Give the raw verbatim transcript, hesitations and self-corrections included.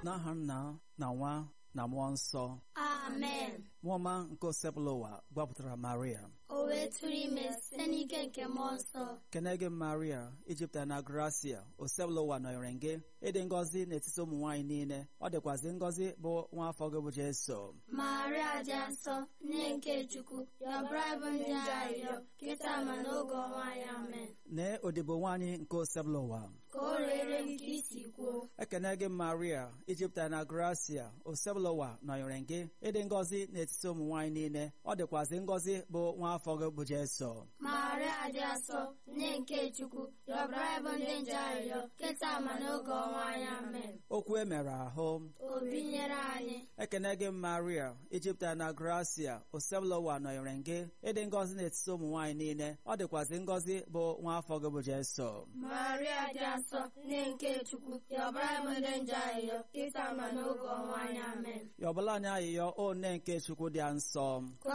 n'aha Nna na Nwa na Mmụọ Nsọ. Amen. Mmụọ ọma nke osebụla ụwa gbapụtara Maria, O wee tụrụ ime site n'ike nke Mmụọ Nsọ. kene gị Maria, Ijipụta na Gracia, osebụla ụwa nọnyere gị, ịdị ngọzi n'etiti ụmụ nwaanyị niile, ọ dịkwazị ngọzi bụ nwa afọ gị bụ Jesu. Maria dị nsọ, nne nke Chukwu, yọbara bụ ndị arịrịọ, kịta ma n'oge ọnwa anyị. Amen. Nee odibo nwaanyị nke osebụla ụwa, Ka o rere m ka isi kwuo. ekene gị Maria, Ijipụta na Gracia, osebụla ụwa nọnyere gị, ịdị ngọzi n'etiti ụmụ nwaanyị niile, ọ dịkwazị ngọzi bụ nwa afọ gị bụ Jesu. Maria dị nsọ, nne nke Chukwu, yọbara bụ ndị nje arịrịọ, kịta ma n'oge ọnwa anyị. Amen. Okwu e mere ahụ, O binyere anyị. ekene gị Maria, Ijipụta na Gracia, osebụla ụwa nọnyere gị, ịdị ngọzi n'etiti ụmụ nwaanyị niile, ọ dịkwazị ngọzi bụ nwa afọ gị bụ Jesu. Maria dị nsọ, nne nke Chukwu, yọbara bụ ndị nje arịrịọ, kịta ma n'oge ọnwa anyị. Amen. Yọbụla anyị ayịyọ o nne nke Chukwu dị nsọ.